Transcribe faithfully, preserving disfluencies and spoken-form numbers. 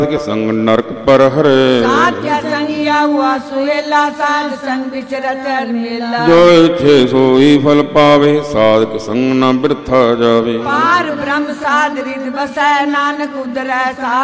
के संग नरक पर हरे। साध्या संगिया हुआ सुहेला साध संग विचरत हर मेला। जो इच्छे सोई फल पावे साधक संग न बिरथा जावे। पार ब्रह्म साध रिद बसै नानक उदरै साध